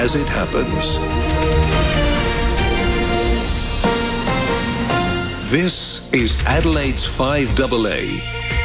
as it happens. This is Adelaide's 5AA.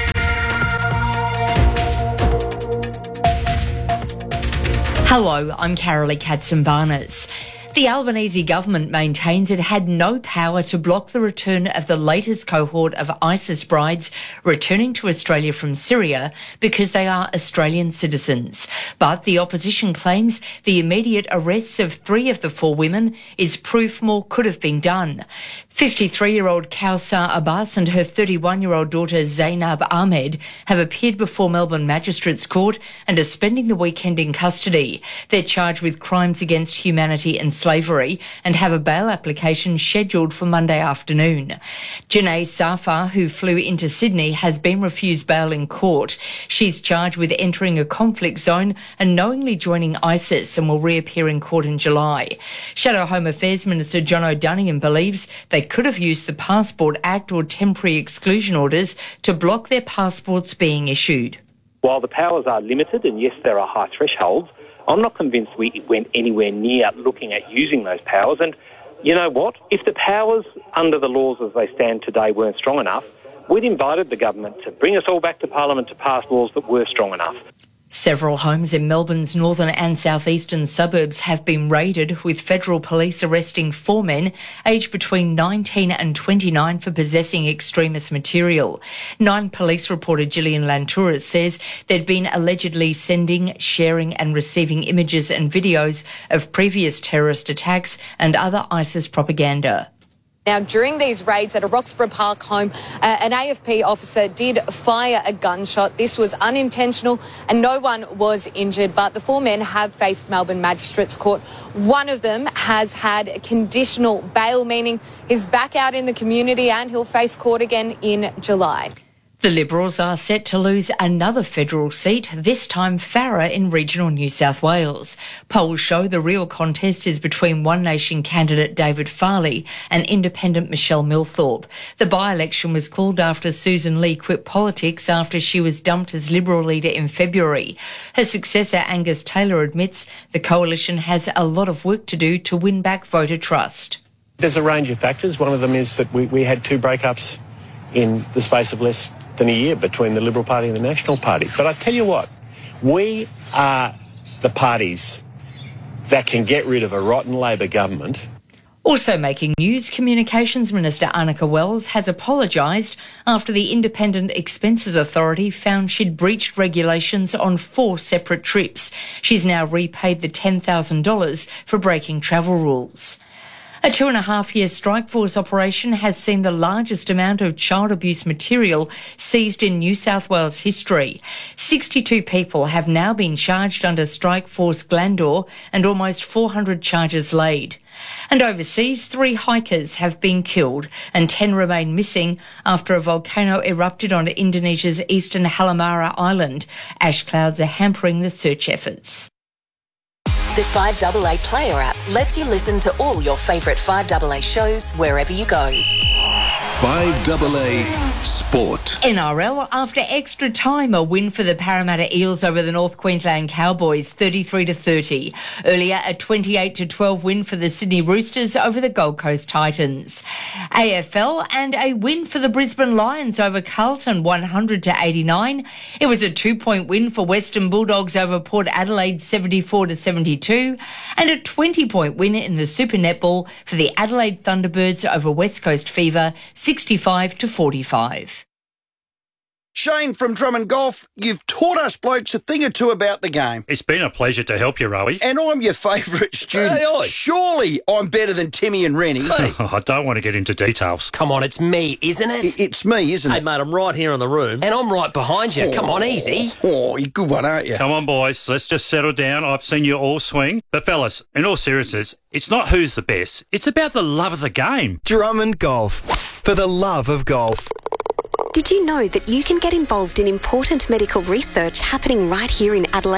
Hello, I'm Carolee Katzenbarnes. The Albanese government maintains it had no power to block the return of the latest cohort of ISIS brides returning to Australia from Syria because they are Australian citizens. But the opposition claims the immediate arrests of 3 of the 4 women is proof more could have been done. 53-year-old Kausar Abbas and her 31-year-old daughter Zainab Ahmed have appeared before Melbourne Magistrates Court and are spending the weekend in custody. They're charged with crimes against humanity and slavery and have a bail application scheduled for Monday afternoon. Janae Safar, who flew into Sydney, has been refused bail in court. She's charged with entering a conflict zone and knowingly joining ISIS and will reappear in court in July. Shadow Home Affairs Minister John O'Donoghue believes they could have used the Passport Act or temporary exclusion orders to block their passports being issued. While the powers are limited, and yes, there are high thresholds, I'm not convinced we went anywhere near looking at using those powers. And you know what? If the powers under the laws as they stand today weren't strong enough, we'd invited the government to bring us all back to Parliament to pass laws that were strong enough. Several homes in Melbourne's northern and southeastern suburbs have been raided, with federal police arresting 4 men aged between 19 and 29 for possessing extremist material. 9 police reporter Gillian Lantouris says they'd been allegedly sending, sharing and receiving images and videos of previous terrorist attacks and other ISIS propaganda. Now, during these raids at a Roxburgh Park home, an AFP officer did fire a gunshot. This was unintentional and no one was injured, but the 4 men have faced Melbourne Magistrates Court. One of them has had conditional bail, meaning he's back out in the community and he'll face court again in July. The Liberals are set to lose another federal seat, this time Farrer in regional New South Wales. Polls show the real contest is between One Nation candidate David Farley and independent Michelle Milthorpe. The by-election was called after Susan Lee quit politics after she was dumped as Liberal leader in February. Her successor Angus Taylor admits the coalition has a lot of work to do to win back voter trust. There's a range of factors. One of them is that we had 2 breakups in the space of less than a year between the Liberal Party and the National Party. But I tell you what, we are the parties that can get rid of a rotten Labor government. Also making news, Communications Minister Annika Wells has apologised after the Independent Expenses Authority found she'd breached regulations on 4 separate trips. She's now repaid the $10,000 for breaking travel rules. A 2.5-year strike force operation has seen the largest amount of child abuse material seized in New South Wales history. 62 people have now been charged under Strike Force Glandor and almost 400 charges laid. And overseas, 3 hikers have been killed and 10 remain missing after a volcano erupted on Indonesia's eastern Halmahera Island. Ash clouds are hampering the search efforts. The 5AA Player app lets you listen to all your favourite 5AA shows wherever you go. 5AA Sport. NRL, after extra time, a win for the Parramatta Eels over the North Queensland Cowboys, 33-30. Earlier, a 28-12 win for the Sydney Roosters over the Gold Coast Titans. AFL, and a win for the Brisbane Lions over Carlton, 100-89. It was a 2-point win for Western Bulldogs over Port Adelaide, 74-72, and a 20-point win in the Super Netball for the Adelaide Thunderbirds over West Coast Fever, 65-45. Shane from Drummond Golf, you've taught us blokes a thing or two about the game. It's been a pleasure to help you, Rowie. And I'm your favourite student. Hey, oi. Surely I'm better than Timmy and Rennie. Hey. I don't want to get into details. Come on, it's me, isn't it? It's me, isn't Hey, it? mate, I'm right here in the room, and I'm right behind you. Come on, easy. Oh, you're a good one, aren't you? Come on, boys, let's just settle down. I've seen you all swing. But, fellas, in all seriousness, it's not who's the best. It's about the love of the game. Drummond Golf. For the love of golf. Did you know that you can get involved in important medical research happening right here in Adelaide?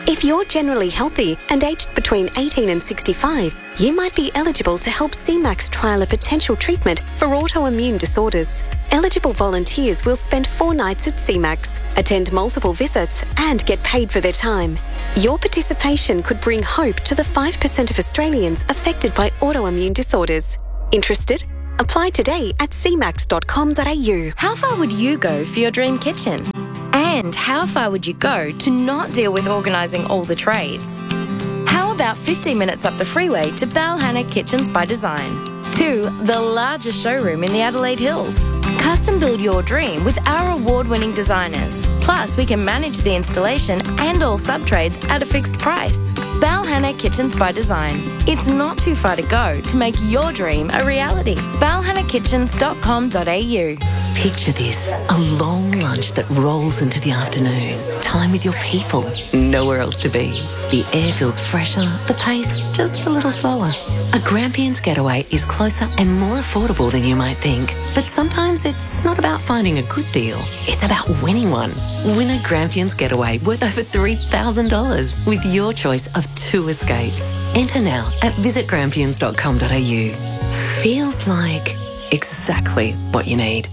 If you're generally healthy and aged between 18 and 65, you might be eligible to help CMAX trial a potential treatment for autoimmune disorders. Eligible volunteers will spend 4 nights at CMAX, attend multiple visits and get paid for their time. Your participation could bring hope to the 5% of Australians affected by autoimmune disorders. Interested? Apply today at cmax.com.au. How far would you go for your dream kitchen? And how far would you go to not deal with organising all the trades? How about 15 minutes up the freeway to Balhanna Kitchens by Design? To the largest showroom in the Adelaide Hills. Custom build your dream with our award-winning designers. Plus, we can manage the installation and all sub-trades at a fixed price. Balhanna Kitchens by Design. It's not too far to go to make your dream a reality. balhannakitchens.com.au. Picture this, a long lunch that rolls into the afternoon. Time with your people, nowhere else to be. The air feels fresher, the pace just a little slower. A Grampians Getaway is closer and more affordable than you might think. But sometimes it's not about finding a good deal, it's about winning one. Win a Grampians Getaway worth over $3,000 with your choice of 2 escapes. Enter now at visitgrampians.com.au. Feels like exactly what you need.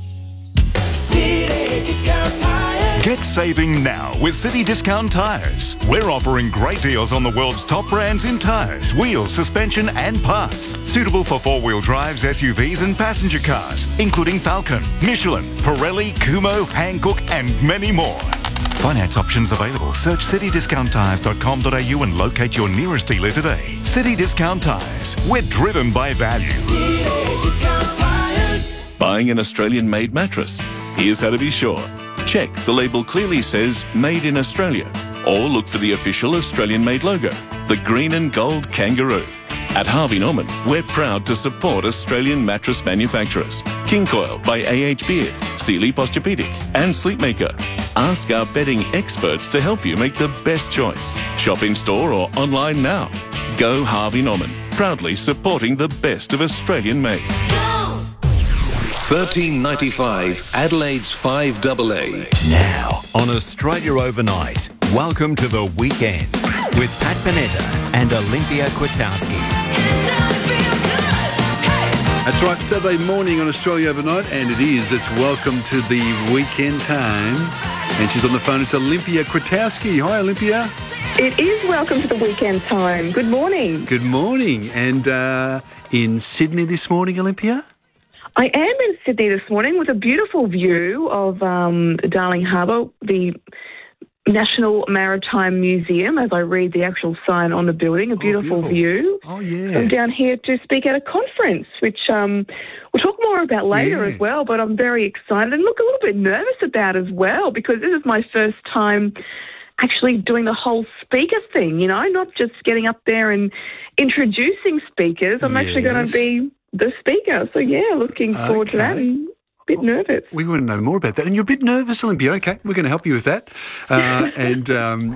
Get saving now with City Discount Tyres. We're offering great deals on the world's top brands in tyres, wheels, suspension and parts. Suitable for 4-wheel drives, SUVs and passenger cars, including Falcon, Michelin, Pirelli, Kumho, Hankook and many more. Finance options available. Search citydiscounttires.com.au and locate your nearest dealer today. City Discount Tyres. We're driven by value. Buying an Australian-made mattress? Here's how to be sure. Check the label clearly says Made in Australia, or look for the official Australian-made logo, the green and gold kangaroo. At Harvey Norman, we're proud to support Australian mattress manufacturers. King Coil by A.H. Beard, Sealy Posturepedic and Sleepmaker. Ask our bedding experts to help you make the best choice. Shop in store or online now. Go Harvey Norman, proudly supporting the best of Australian-made. $13.95 Adelaide's 5AA. Now on Australia Overnight, welcome to the weekend with Pat Panetta and Olympia Kwiatkowski. That's right, Saturday morning on Australia Overnight, and it is. It's welcome to the weekend time. And she's on the phone. It's Olympia Kwiatkowski. Hi, Olympia. It is welcome to the weekend time. Good morning. Good morning. And in Sydney this morning, Olympia? I am in Sydney this morning with a beautiful view of Darling Harbour, the National Maritime Museum, as I read the actual sign on the building, a beautiful view. Oh, yeah. I'm down here to speak at a conference, which we'll talk more about later as well, but I'm very excited and look a little bit nervous about as well, because this is my first time actually doing the whole speaker thing, you know, not just getting up there and introducing speakers. I'm actually going to be the speaker. So, yeah, looking forward to that and a bit nervous. We want to know more about that. And you're a bit nervous, Olympia. Okay, we're going to help you with that and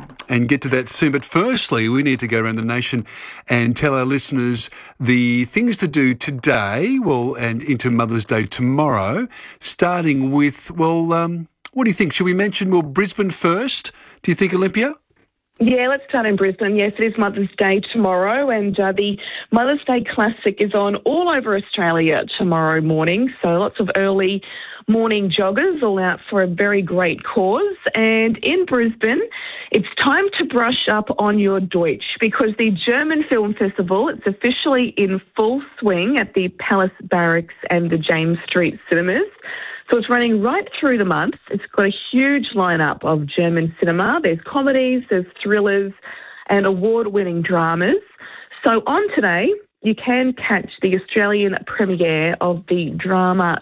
get to that soon. But firstly, we need to go around the nation and tell our listeners the things to do today, and into Mother's Day tomorrow, starting with, what do you think? Should we mention, Brisbane first? Do you think, Olympia? Yeah, let's start in Brisbane. Yes, it is Mother's Day tomorrow, and the Mother's Day Classic is on all over Australia tomorrow morning. So lots of early morning joggers all out for a very great cause. And in Brisbane, it's time to brush up on your Deutsch, because the German Film Festival, it's officially in full swing at the Palace Barracks and the James Street cinemas. So it's running right through the month. It's got a huge lineup of German cinema. There's comedies, there's thrillers and award-winning dramas. So on today, you can catch the Australian premiere of the drama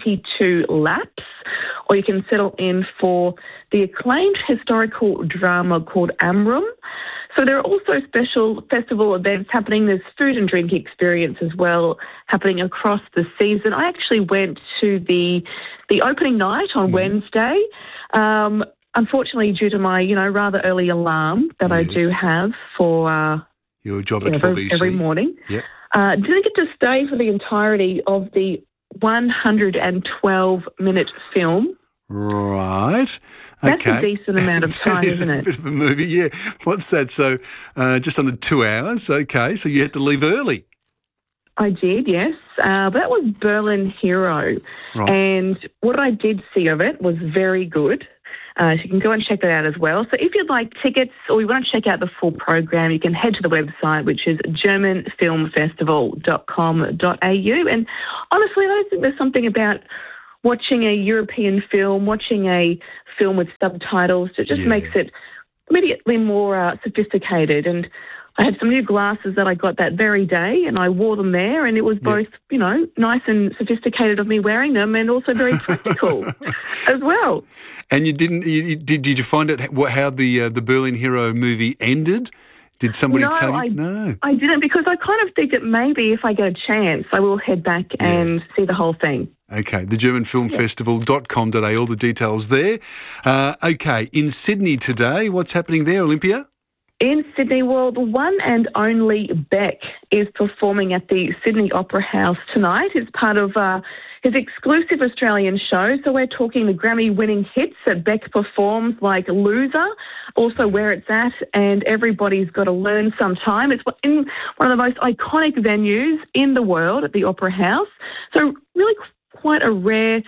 22 Laps, or you can settle in for the acclaimed historical drama called Amrum. So there are also special festival events happening. There's food and drink experience as well happening across the season. I actually went to the opening night on Wednesday. Unfortunately, due to my, rather early alarm that I do have for your job at 12BC every morning, didn't get to stay for the entirety of the 112-minute film Right. That's Okay. a decent amount of time, isn't a it? bit of a movie, yeah. What's that? So just under 2 hours. Okay, so you had to leave early. I did, yes. But that was Berlin Hero. Right. And what I did see of it was very good. So you can go and check that out as well. So if you'd like tickets or you want to check out the full program, you can head to the website, which is germanfilmfestival.com.au. And honestly, I don't think there's something about watching a European film, watching a film with subtitles, that just makes it immediately more sophisticated. And I had some new glasses that I got that very day, and I wore them there, and it was both, you know, nice and sophisticated of me wearing them, and also very practical as well. And you didn't? Did you find out how the Berlin Hero movie ended? Did somebody tell you? No, I didn't, because I kind of think that maybe if I get a chance, I will head back and see the whole thing. Okay, the germanfilmfestival.com.au, all the details there. Okay, in Sydney today, what's happening there, Olympia? In Sydney, well, the one and only Beck is performing at the Sydney Opera House tonight. It's part of his exclusive Australian show. So we're talking the Grammy-winning hits that Beck performs, like Loser, also Where It's At, and Everybody's Got to Learn Sometime. It's in one of the most iconic venues in the world at the Opera House. So really quite rare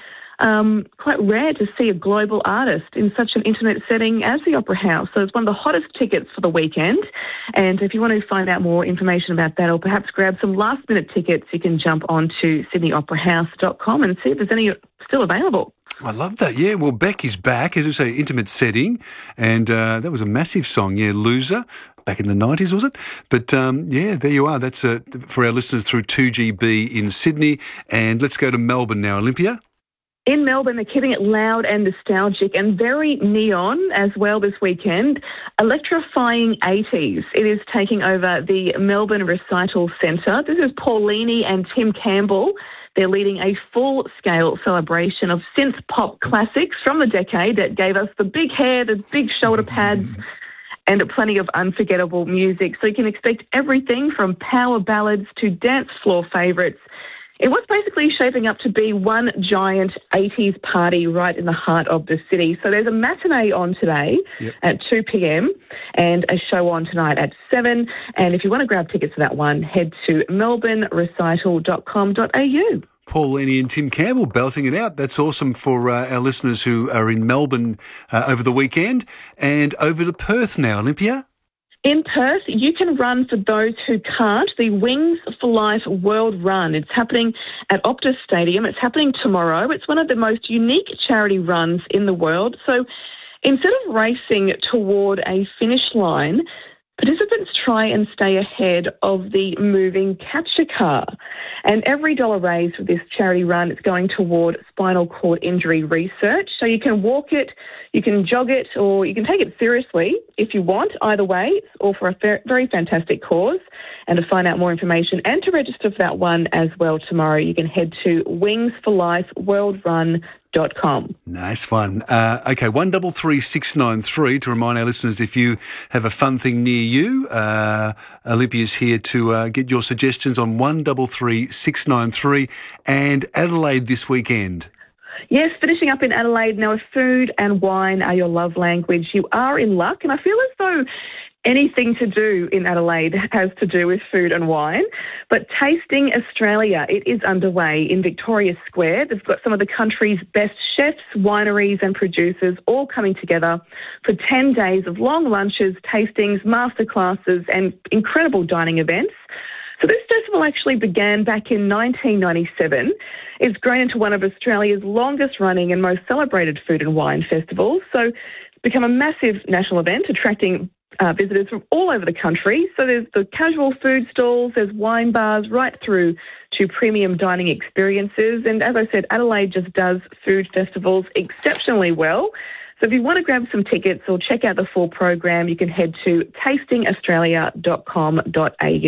to see a global artist in such an intimate setting as the Opera House. So it's one of the hottest tickets for the weekend. And if you want to find out more information about that, or perhaps grab some last-minute tickets, you can jump onto sydneyoperahouse.com and see if there's any still available. I love that. Yeah, well, Beck is back, as you say, intimate setting, and that was a massive song, Loser, back in the 90s, was it? But, there you are. That's for our listeners through 2GB in Sydney. And let's go to Melbourne now, Olympia. In Melbourne, they're keeping it loud and nostalgic and very neon as well this weekend. Electrifying 80s. It is taking over the Melbourne Recital Centre. This is Paulini and Tim Campbell. They're leading a full-scale celebration of synth-pop classics from the decade that gave us the big hair, the big shoulder pads, and plenty of unforgettable music. So you can expect everything from power ballads to dance floor favourites. It was basically shaping up to be one giant 80s party right in the heart of the city. So there's a matinee on today at 2 p.m. and a show on tonight at 7. And if you want to grab tickets for that one, head to melbournerecital.com.au. Paulini and Tim Campbell belting it out. That's awesome for our listeners who are in Melbourne over the weekend. And over to Perth now, Olympia. In Perth, you can run for those who can't, the Wings for Life World Run. It's happening at Optus Stadium. It's happening tomorrow. It's one of the most unique charity runs in the world. So instead of racing toward a finish line, participants try and stay ahead of the moving capture car. And every dollar raised for this charity run is going toward spinal cord injury research. So you can walk it, you can jog it, or you can take it seriously if you want. Either way, it's all for a very fantastic cause. And to find out more information and to register for that one as well tomorrow, you can head to wingsforlifeworldrun.com. Nice one. Okay, 133693 to remind our listeners, if you have a fun thing near you, Olympia's here to get your suggestions on 133693 and Adelaide this weekend. Yes, finishing up in Adelaide. Now, if food and wine are your love language, you are in luck. And I feel as though anything to do in Adelaide has to do with food and wine. But Tasting Australia, it is underway in Victoria Square. They've got some of the country's best chefs, wineries and producers all coming together for 10 days of long lunches, tastings, masterclasses and incredible dining events. So this festival actually began back in 1997. It's grown into one of Australia's longest running and most celebrated food and wine festivals. So it's become a massive national event attracting visitors from all over the country. So there's the casual food stalls, there's wine bars, right through to premium dining experiences. And as I said, Adelaide just does food festivals exceptionally well. So if you want to grab some tickets or check out the full program, you can head to tastingaustralia.com.au.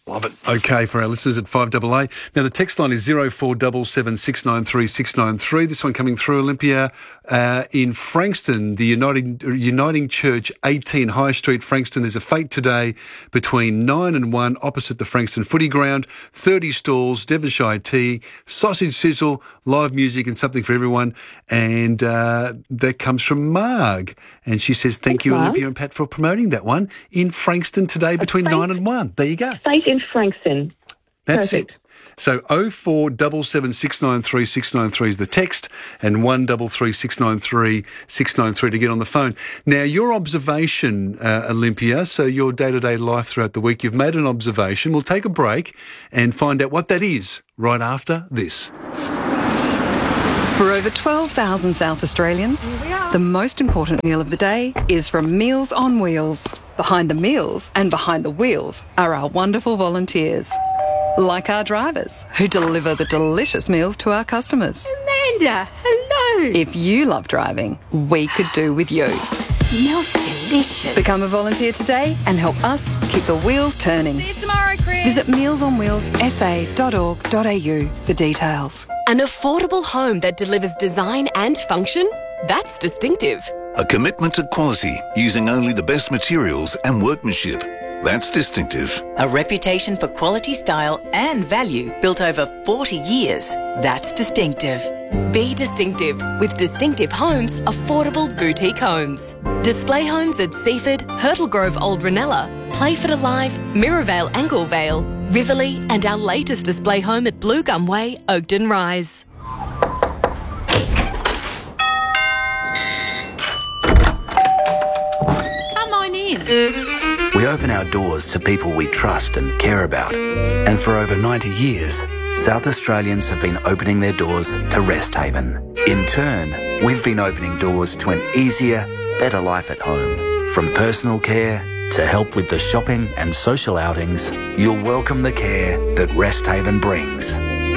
Love it. Okay, for our listeners at 5AA. Now, the text line is 0477 693 693. This one coming through, Olympia, in Frankston, the Uniting Church, 18 High Street, Frankston. There's a fete today between 9 and 1 opposite the Frankston Footy Ground. 30 stalls, Devonshire tea, sausage sizzle, live music and something for everyone. And that comes from Marg. And she says, thank you, Marg. Olympia and Pat, for promoting that one in Frankston today between 9 and 1. There you go. Fate in Frankston. That's Perfect. it. So 0477 693 693 is the text, and 133 693 693 to get on the phone. Now, your observation, Olympia, so your day-to-day life throughout the week, you've made an observation. We'll take a break and find out what that is right after this. For over 12,000 South Australians, the most important meal of the day is from Meals on Wheels. Behind the meals and behind the wheels are our wonderful volunteers, like our drivers who deliver the delicious meals to our customers. Amanda, hello. If you love driving, we could do with you. Smells delicious. Become a volunteer today and help us keep the wheels turning. See you tomorrow, Chris. Visit mealsonwheelsa.org.au for details. An affordable home that delivers design and function? That's distinctive. A commitment to quality using only the best materials and workmanship. That's distinctive. A reputation for quality, style and value built over 40 years. That's distinctive. Be distinctive with Distinctive Homes affordable boutique homes. Display homes at Seaford, Hurtle Grove Old Ranella, Playford Alive, Mirrorvale Anglevale, Riverlea and our latest display home at Blue Gum Way, Oakden Rise. Come on in. We open our doors to people we trust and care about. And for over 90 years, South Australians have been opening their doors to Rest Haven. In turn, we've been opening doors to an easier, better life at home. From personal care to help with the shopping and social outings, you'll welcome the care that Rest Haven brings.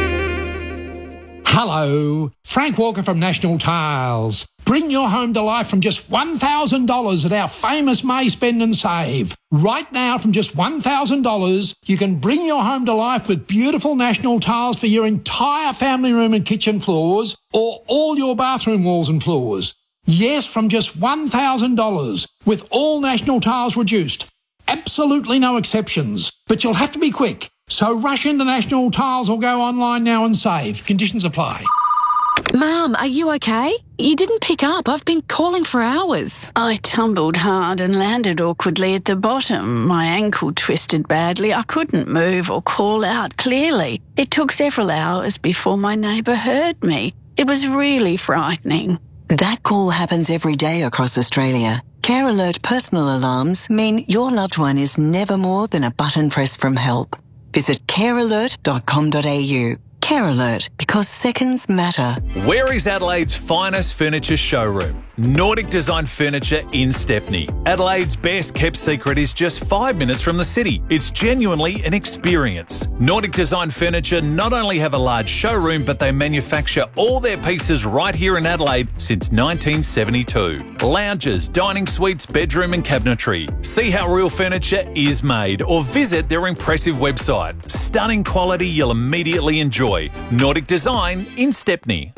Hello, Frank Walker from National Tiles. Bring your home to life from just $1,000 at our famous May Spend and Save. Right now, from just $1,000, you can bring your home to life with beautiful National Tiles for your entire family room and kitchen floors, or all your bathroom walls and floors. Yes, from just $1,000, with all National Tiles reduced. Absolutely no exceptions. But you'll have to be quick. So rush into National Tiles or go online now and save. Conditions apply. Mum, are you okay? You didn't pick up. I've been calling for hours. I tumbled hard and landed awkwardly at the bottom. My ankle twisted badly. I couldn't move or call out clearly. It took several hours before my neighbour heard me. It was really frightening. That call happens every day across Australia. Care Alert personal alarms mean your loved one is never more than a button press from help. Visit carealert.com.au. Care Alert, because seconds matter. Where is Adelaide's finest furniture showroom? Nordic Design Furniture in Stepney. Adelaide's best kept secret is just 5 minutes from the city. It's genuinely an experience. Nordic Design Furniture not only have a large showroom, but they manufacture all their pieces right here in Adelaide since 1972. Lounges, dining suites, bedroom and cabinetry. See how real furniture is made or visit their impressive website. Stunning quality you'll immediately enjoy. Nordic Design in Stepney.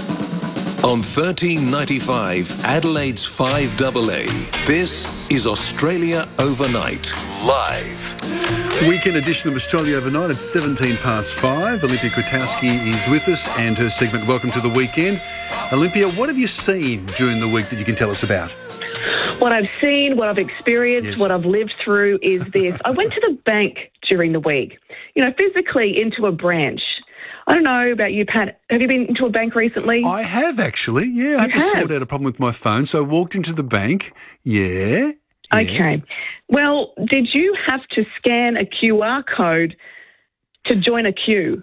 On 1395 Adelaide's 5AA, this is Australia Overnight, live. Weekend edition of Australia Overnight at 5:17. Olympia Kwiatkowski is with us and her segment Welcome to the Weekend. Olympia, what have you seen during the week that you can tell us about? What I've seen, what I've experienced, what I've lived through is this. I went to the bank during the week, physically into a branch. I don't know about you, Pat. Have you been into a bank recently? I have, actually. Yeah, I had to sort out a problem with my phone, so I walked into the bank. Yeah. Okay. Well, did you have to scan a QR code to join a queue?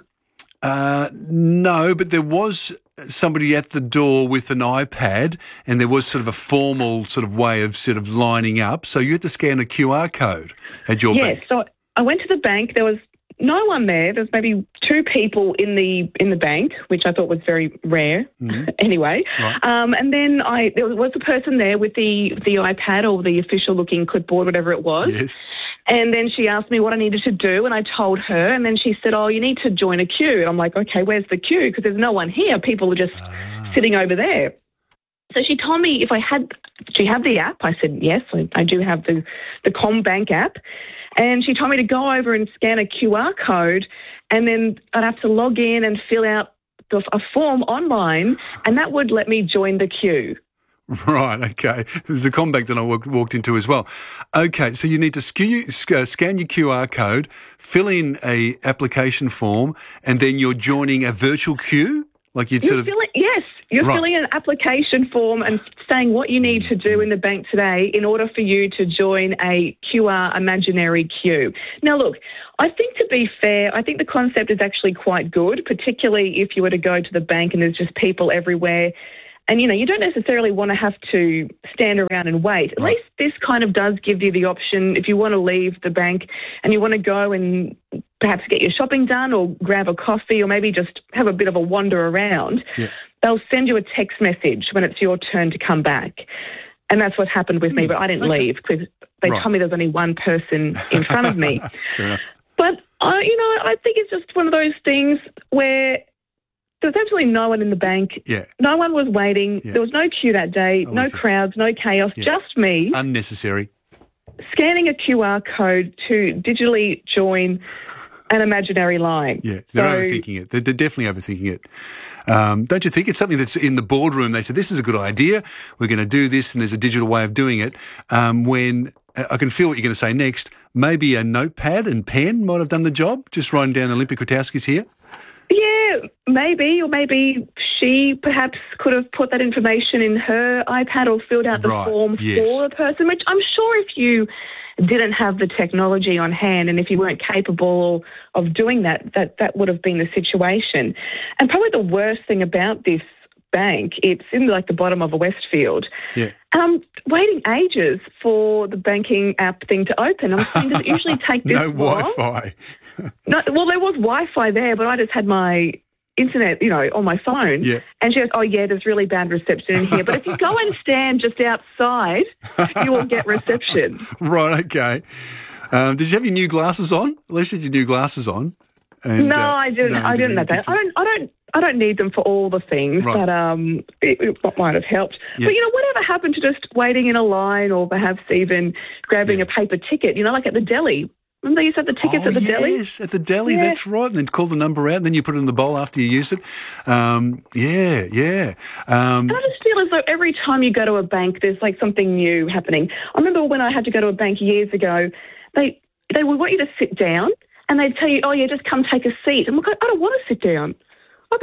No, but there was somebody at the door with an iPad, and there was sort of a formal sort of way of sort of lining up. So you had to scan a QR code at your bank. Yes. So I went to the bank. There was no one there. There's maybe two people in the bank, which I thought was very rare. Mm-hmm. Anyway, right. And then there was a person there with the iPad or the official looking clipboard, whatever it was. Yes. And then she asked me what I needed to do, and I told her, and then she said, oh, you need to join a queue. And I'm like, okay, where's the queue? Because there's no one here. People are just sitting over there. So she told me do you have the app? I said, yes, I do have the CommBank app. And she told me to go over and scan a QR code, and then I'd have to log in and fill out a form online, and that would let me join the queue. Right, okay. There's a CommBank that I walked into as well. Okay, so you need to scan your QR code, fill in a application form, and then you're joining a virtual queue? Like you'd sort of... Yes, you're filling an application form and saying what you need to do in the bank today in order for you to join a QR imaginary queue. Now, look, I think to be fair, I think the concept is actually quite good, particularly if you were to go to the bank and there's just people everywhere. And, you know, you don't necessarily want to have to stand around and wait. At least this kind of does give you the option if you want to leave the bank and you want to go and perhaps get your shopping done or grab a coffee or maybe just have a bit of a wander around. Yeah. They'll send you a text message when it's your turn to come back. And that's what happened with me, but I didn't leave because they told me there's only one person in front of me. But, I think it's just one of those things where there was absolutely no one in the bank. Yeah. No one was waiting. Yeah. There was no queue that day, no crowds, no chaos, just me. Unnecessary. Scanning a QR code to digitally join an imaginary line. Yeah, they're overthinking it. They're definitely overthinking it. Don't you think it's something that's in the boardroom? They said, this is a good idea. We're going to do this, and there's a digital way of doing it. When I can feel what you're going to say next, maybe a notepad and pen might have done the job, just writing down Olympia Kwiatkowski's here. Yeah, maybe, or maybe she perhaps could have put that information in her iPad or filled out the form for the person, which I'm sure if you didn't have the technology on hand and if you weren't capable of doing that would have been the situation. And probably the worst thing about this bank, it's in like the bottom of a Westfield. Yeah. And I'm waiting ages for the banking app thing to open. I'm saying, does it usually take this long? No Wi-Fi. No, well, there was Wi-Fi there, but I just had my internet, on my phone. Yeah. And she goes, oh, yeah, there's really bad reception in here. But if you go and stand just outside, you will get reception. Right, okay. Did you have your new glasses on? At least you had your new glasses on. And, no, I didn't. I didn't have that. I don't need them for all the things, but it might have helped. Yeah. But, whatever happened to just waiting in a line or perhaps even grabbing a paper ticket, like at the deli? Remember they used to have the tickets at the deli? Yes, at the deli, that's right. And then call the number out and then you put it in the bowl after you use it. And I just feel as though every time you go to a bank, there's like something new happening. I remember when I had to go to a bank years ago, they would want you to sit down and they'd tell you, oh, yeah, just come take a seat. I'm like, I don't want to sit down. I've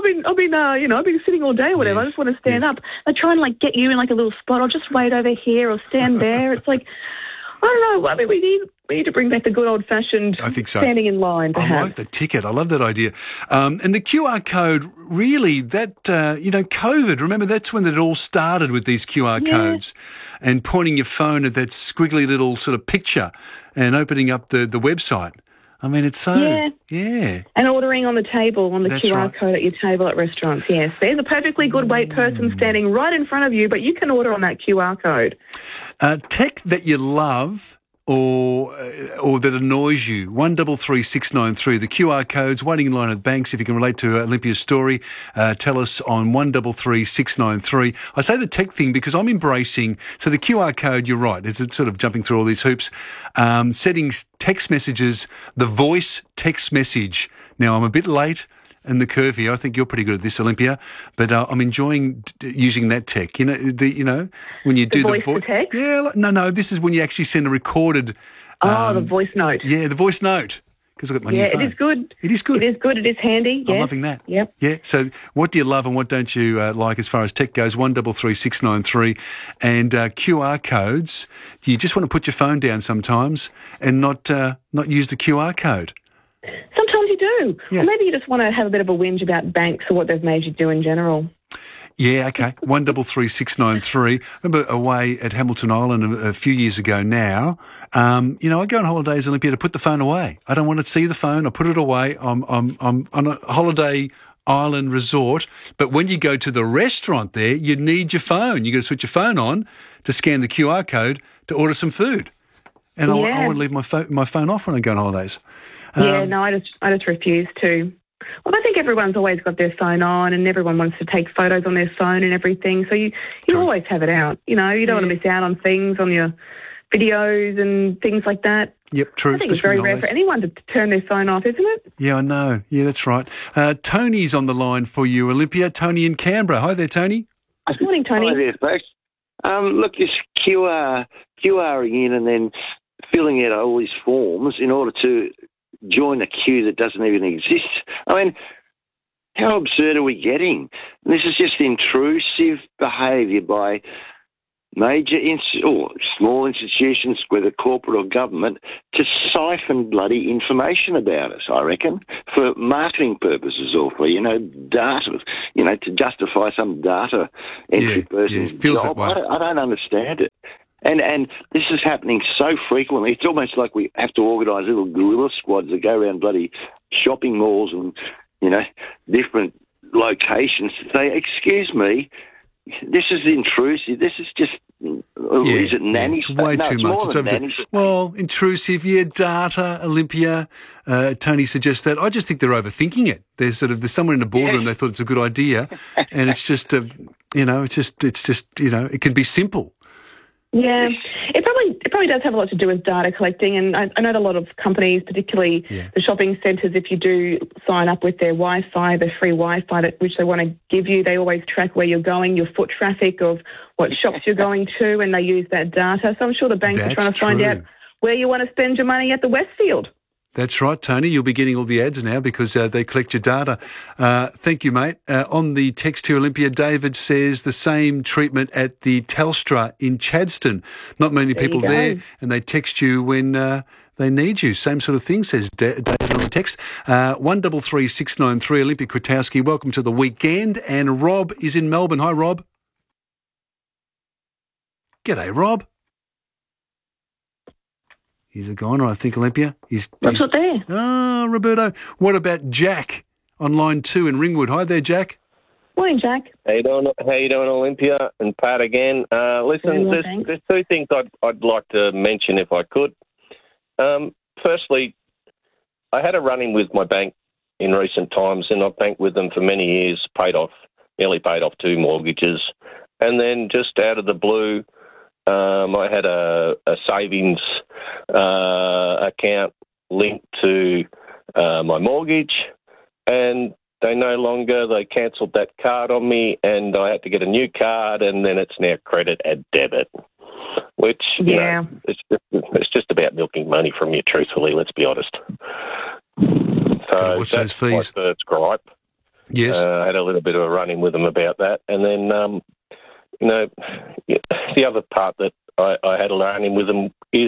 been sitting all day or whatever. I just want to stand up. They try and get you in a little spot. I'll just wait over here or stand there. It's like, I don't know. I mean, we need to bring back the good old-fashioned standing in line, perhaps. I like the ticket. I love that idea. And the QR code, really, that, COVID, remember, that's when it all started with these QR codes and pointing your phone at that squiggly little sort of picture and opening up the website. I mean, it's so... Yeah. And ordering on the table, on the QR code at your table at restaurants, yes. There's a perfectly good wait person standing right in front of you, but you can order on that QR code. Tech that you love or that annoys you, 133693. The QR codes, waiting in line at banks. If you can relate to Olympia's story, tell us on 133693. I say the tech thing because I'm embracing, so the QR code, you're right, it's sort of jumping through all these hoops. Settings, text messages, the voice text message. Now, I'm a bit late in the curve here. I think you're pretty good at this, Olympia, but I'm enjoying using that tech. When you do the voice text? Yeah, no. This is when you actually send a recorded. The voice note. Yeah, the voice note. Because I've got my new phone. It is good. It is good. It is good. It is handy. I'm loving that. Yep. Yeah. So, what do you love and what don't you like as far as tech goes? 133693 and QR codes. Do you just want to put your phone down sometimes and not use the QR code? Sometimes you do. Yeah. Or maybe you just want to have a bit of a whinge about banks or what they've made you do in general. Yeah, okay. 133693. Remember away at Hamilton Island a few years ago now. I go on holidays, Olympia, to put the phone away. I don't want to see the phone. I put it away. I'm on a holiday island resort. But when you go to the restaurant there, you need your phone. You got to switch your phone on to scan the QR code to order some food. And I would leave my phone off when I go on holidays. No, I just refuse to. Well, I think everyone's always got their phone on, and everyone wants to take photos on their phone and everything. So you always have it out. You know, you don't want to miss out on things, on your videos and things like that. Yep, true. I think it's very rare for anyone to turn their phone off, isn't it? Yeah, I know. Yeah, that's right. Tony's on the line for you, Olympia. Tony in Canberra. Hi there, Tony. Good morning, Tony. Hi there, folks. Look, this QRing in and then filling out all these forms in order to join a queue that doesn't even exist. I mean, how absurd are we getting? This is just intrusive behaviour by major or small institutions, whether corporate or government, to siphon bloody information about us, I reckon, for marketing purposes or for, data, to justify some data entry person's job. I don't understand it. And this is happening so frequently, it's almost like we have to organise little guerrilla squads that go around bloody shopping malls and, different locations to say, excuse me, this is intrusive, this is just, is it nanny it's way too much. It's intrusive, data, Olympia. Tony suggests that. I just think they're overthinking it. There's someone in the boardroom, they thought it's a good idea, and it's just, it can be simple. Yeah, it probably does have a lot to do with data collecting, and I know that a lot of companies, particularly the shopping centres, if you do sign up with their Wi-Fi, the free Wi-Fi which they want to give you, they always track where you're going, your foot traffic of what shops you're going to, and they use that data. So I'm sure the banks are trying to find out where you want to spend your money at the Westfield. That's right, Tony. You'll be getting all the ads now because they collect your data. Thank you, mate. On the text to Olympia, David says the same treatment at the Telstra in Chadstone. Not many people there, and they text you when they need you. Same sort of thing, says David on the text. 133693, Olympia Kwiatkowski, welcome to the weekend. And Rob is in Melbourne. Hi, Rob. G'day, Rob. He's a goner, I think, Olympia. He's not there. Oh, Roberto. What about Jack on line 2 in Ringwood? Hi there, Jack. Morning, Jack. How you doing, Olympia and Pat again? Listen, there's two things I'd like to mention if I could. Firstly, I had a run-in with my bank in recent times, and I've banked with them for many years, nearly paid off 2 mortgages. And then just out of the blue, I had a savings account linked to my mortgage, and they cancelled that card on me, and I had to get a new card, and then it's now credit and debit, which, it's just about milking money from you, truthfully, let's be honest. So what's those fees? My first gripe. Yes. I had a little bit of a run-in with them about that, and then, the other part that I had a run-in with them is,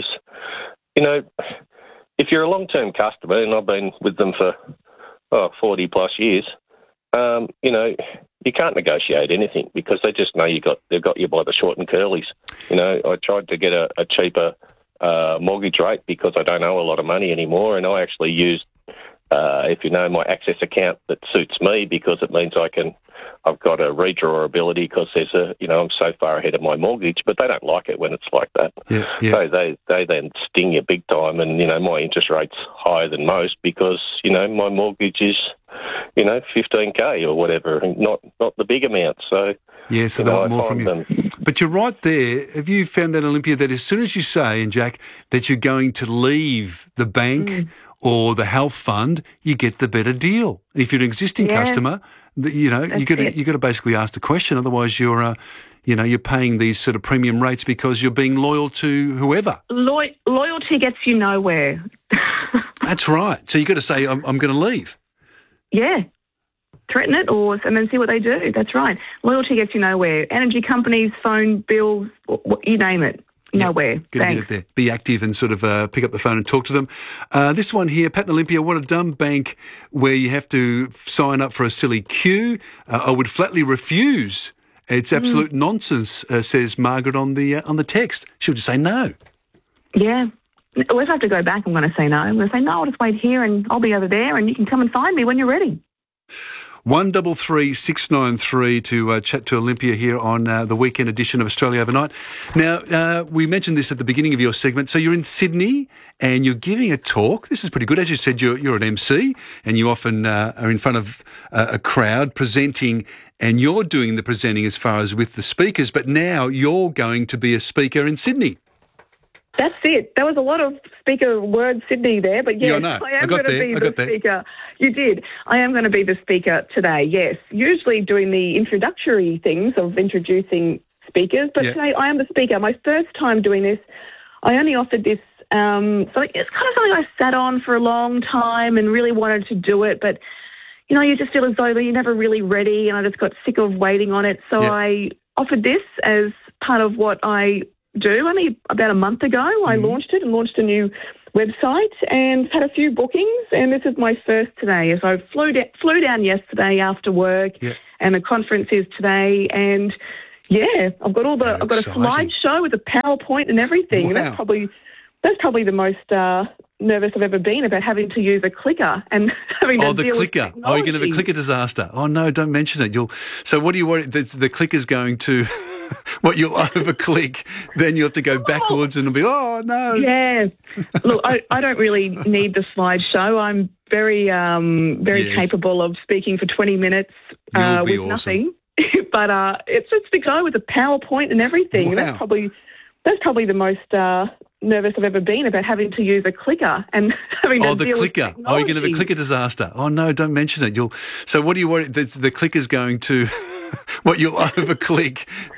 if you're a long-term customer, and I've been with them for 40 plus years, you can't negotiate anything because they just know they've got you by the short and curlies. I tried to get a cheaper mortgage rate because I don't owe a lot of money anymore, and I actually used, my Access account that suits me because it means I've got a redraw ability because I'm so far ahead of my mortgage, but they don't like it when it's like that. So they then sting you big time, and, my interest rate's higher than most because, my mortgage is, $15,000 or whatever, not the big amount. So, yeah, so they want more from you. But you're right there. Have you found that, Olympia, that as soon as you say, and Jack, that you're going to leave the bank or the health fund, you get the better deal? If you're an existing customer, you got to basically ask the question. Otherwise, you're paying these sort of premium rates because you're being loyal to whoever. Loyalty gets you nowhere. That's right. So you got to say, I'm going to leave. Yeah. Threaten it and then see what they do. That's right. Loyalty gets you nowhere. Energy companies, phone bills, you name it. Nowhere. Got to get it there. Be active and sort of pick up the phone and talk to them. This one here, Pat and Olympia, what a dumb bank where you have to sign up for a silly queue. I would flatly refuse. It's absolute nonsense, says Margaret on the text. She'll just say no. Yeah. Well, if I have to go back, I'm going to say no. I'm going to say, no, I'll just wait here and I'll be over there and you can come and find me when you're ready. 133 693 to chat to Olympia here on the weekend edition of Australia Overnight. Now, we mentioned this at the beginning of your segment. So you're in Sydney and you're giving a talk. This is pretty good. As you said, you're an MC and you often are in front of a crowd presenting, and you're doing the presenting as far as with the speakers, but now you're going to be a speaker in Sydney. That's it. That was a lot of speaker word Sydney there, but yes, I am going to be the speaker. You did. I am going to be the speaker today, yes. Usually doing the introductory things of introducing speakers, but today I am the speaker. My first time doing this, I only offered this, so it's kind of something I sat on for a long time and really wanted to do it, but you know, you just feel as though you're never really ready, and I just got sick of waiting on it. So I offered this as part of what I do. Only about a month ago, I launched it and launched a new website and had a few bookings, and this is my first today. So I flew down yesterday after work, and the conference is today, and I've got I've got a slideshow with a PowerPoint and everything. Wow. And that's probably the most nervous I've ever been about having to use a clicker and having to deal with technology. Oh, you're going to have a clicker disaster. Oh no, don't mention it. So what do you worry? The clicker's going to what, you'll over-click, then you have to go backwards and it'll be, oh no. Yeah. Look, I don't really need the slideshow. I'm very capable of speaking for 20 minutes with nothing. But it's just to go with the PowerPoint and everything. Wow. That's probably the most nervous I've ever been about having to use a clicker and having to deal with technology. Oh, you're going to have a clicker disaster. Oh no, don't mention it. So what do you worry? The clicker's going to what, you'll over-click,